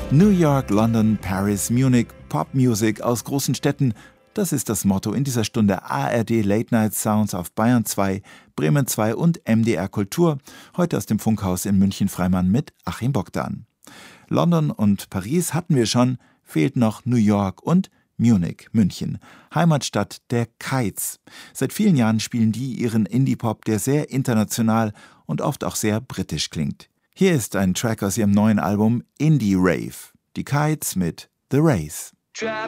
New York, London, Paris, Munich, Popmusik aus großen Städten. Das ist das Motto in dieser Stunde ARD Late Night Sounds auf Bayern 2, Bremen 2 und MDR Kultur. Heute aus dem Funkhaus in München-Freimann mit Achim Bogdan. London und Paris hatten wir schon, fehlt noch New York und Munich, München, Heimatstadt der Kites. Seit vielen Jahren spielen die ihren Indie-Pop, der sehr international und oft auch sehr britisch klingt. Hier ist ein Track aus ihrem neuen Album Indie Rave. Die Kites mit The Race.